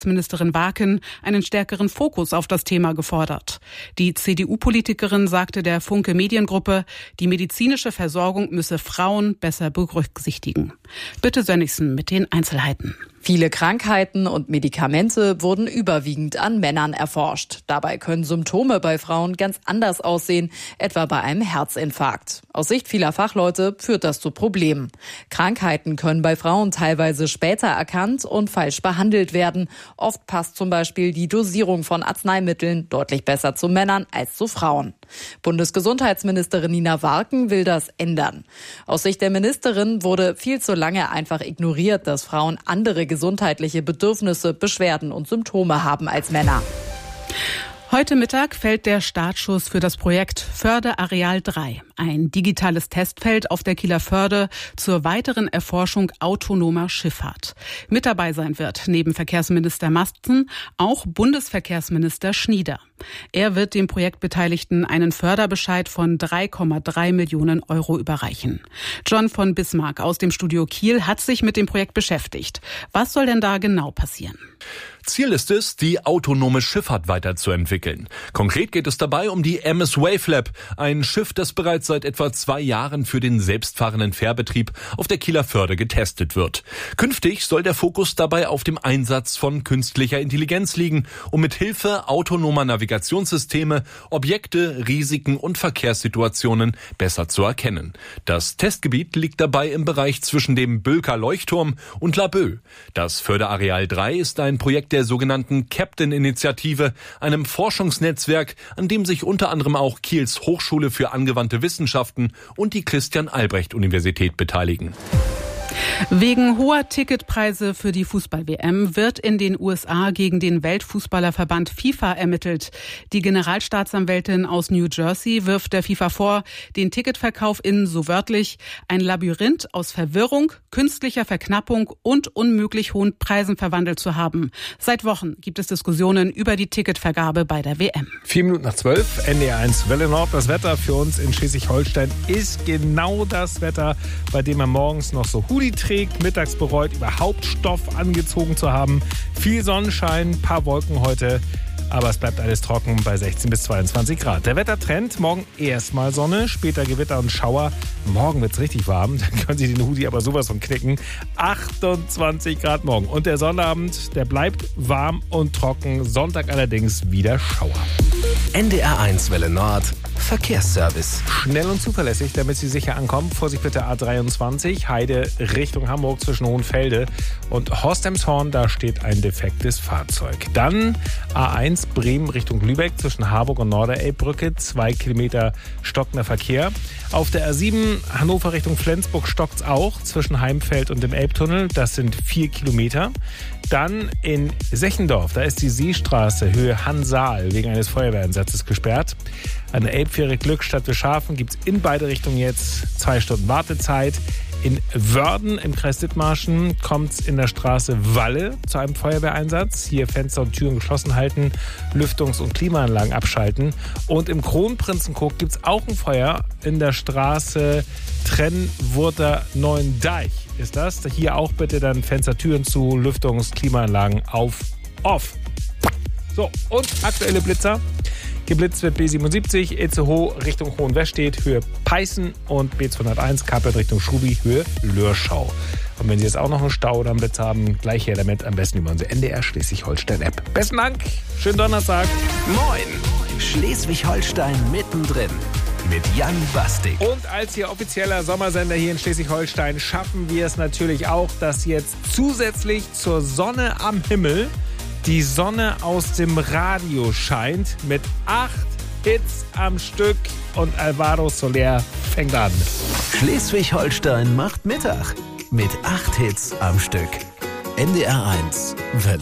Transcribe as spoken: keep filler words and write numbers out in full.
Ministerin Warken einen stärkeren Fokus auf das Thema gefordert. Die C D U-Politikerin sagte der Funke Mediengruppe, die medizinische Versorgung müsse Frauen besser berücksichtigen. Bitte Sönnigsen mit den Einzelheiten. Viele Krankheiten und Medikamente wurden überwiegend an Männern erforscht. Dabei können Symptome bei Frauen ganz anders aussehen, etwa bei einem Herzinfarkt. Aus Sicht vieler Fachleute führt das zu Problemen. Krankheiten können bei Frauen teilweise später erkannt und falsch behandelt werden. Oft passt zum Beispiel die Dosierung von Arzneimitteln deutlich besser zu Männern als zu Frauen. Bundesgesundheitsministerin Nina Warken will das ändern. Aus Sicht der Ministerin wurde viel zu lange einfach ignoriert, dass Frauen andere gesundheitliche Bedürfnisse, Beschwerden und Symptome haben als Männer. Heute Mittag fällt der Startschuss für das Projekt Förde-Areal drei, ein digitales Testfeld auf der Kieler Förde zur weiteren Erforschung autonomer Schifffahrt. Mit dabei sein wird neben Verkehrsminister Masten auch Bundesverkehrsminister Schnieder. Er wird dem Projektbeteiligten einen Förderbescheid von drei Komma drei Millionen Euro überreichen. John von Bismarck aus dem Studio Kiel hat sich mit dem Projekt beschäftigt. Was soll denn da genau passieren? Ziel ist es, die autonome Schifffahrt weiterzuentwickeln. Konkret geht es dabei um die M S Wavelab, ein Schiff, das bereits seit etwa zwei Jahren für den selbstfahrenden Fährbetrieb auf der Kieler Förde getestet wird. Künftig soll der Fokus dabei auf dem Einsatz von künstlicher Intelligenz liegen, um mit Hilfe autonomer Navigationssysteme Objekte, Risiken und Verkehrssituationen besser zu erkennen. Das Testgebiet liegt dabei im Bereich zwischen dem Bölker Leuchtturm und Laboe. Das Förde-Areal drei ist ein Projekt der sogenannten Captain-Initiative, einem Forschungsnetzwerk, an dem sich unter anderem auch Kiels Hochschule für angewandte Wissenschaften und die Christian-Albrecht-Universität beteiligen. Wegen hoher Ticketpreise für die Fußball-W M wird in den U S A gegen den Weltfußballerverband FIFA ermittelt. Die Generalstaatsanwältin aus New Jersey wirft der FIFA vor, den Ticketverkauf in, so wörtlich, ein Labyrinth aus Verwirrung, künstlicher Verknappung und unmöglich hohen Preisen verwandelt zu haben. Seit Wochen gibt es Diskussionen über die Ticketvergabe bei der W M. Vier Minuten nach zwölf, N D R eins Welle Nord. Das Wetter für uns in Schleswig-Holstein ist genau das Wetter, bei dem man morgens noch so Hoodie trägt, mittags bereut, überhaupt Stoff angezogen zu haben. Viel Sonnenschein, paar Wolken heute, aber es bleibt alles trocken bei sechzehn bis zweiundzwanzig Grad. Der Wettertrend, morgen erstmal Sonne, später Gewitter und Schauer. Morgen wird's richtig warm, dann können Sie den Hoodie aber sowas von knicken. achtundzwanzig Grad morgen. Und der Sonnabend, der bleibt warm und trocken. Sonntag allerdings wieder Schauer. N D R eins Welle Nord, Verkehrsservice. Schnell und zuverlässig, damit Sie sicher ankommen. Vorsicht bitte A dreiundzwanzig, Heide Richtung Hamburg zwischen Hohenfelde und Horst-Emshorn, da steht ein defektes Fahrzeug. Dann A eins Bremen Richtung Lübeck zwischen Harburg und Norderelbbrücke, zwei Kilometer stockender Verkehr. Auf der A sieben Hannover Richtung Flensburg stockt's auch zwischen Heimfeld und dem Elbtunnel, das sind vier Kilometer. Dann in Sechendorf, da ist die Seestraße Höhe Hansaal wegen eines Feuerwehreinsatzes gesperrt. An der Elbfähre Glückstadt Wischhafen gibt es in beide Richtungen jetzt zwei Stunden Wartezeit. In Wörden im Kreis Dithmarschen kommt es in der Straße Walle zu einem Feuerwehreinsatz. Hier Fenster und Türen geschlossen halten, Lüftungs- und Klimaanlagen abschalten. Und im Kronprinzenkoog gibt es auch ein Feuer in der Straße Trennwurter Neuendeich. Ist das? Hier auch bitte dann Fenster, Türen zu, Lüftungs-, Klimaanlagen auf, off. So, und aktuelle Blitzer. Geblitzt wird B siebenundsiebzig, Itzehoe Richtung Hohenwestedt, Höhe Peißen und B zweihunderteins, Kappelt Richtung Schrubi, Höhe Lörschau. Und wenn Sie jetzt auch noch einen Stau oder einen Blitz haben, gleich her damit, am besten über unsere N D R Schleswig-Holstein-App. Besten Dank, schönen Donnerstag. Moin, Schleswig-Holstein mittendrin mit Jan Bastik. Und als Ihr offizieller Sommersender hier in Schleswig-Holstein schaffen wir es natürlich auch, dass jetzt zusätzlich zur Sonne am Himmel die Sonne aus dem Radio scheint mit acht Hits am Stück und Alvaro Soler fängt an. Schleswig-Holstein macht Mittag mit acht Hits am Stück. N D R eins Welle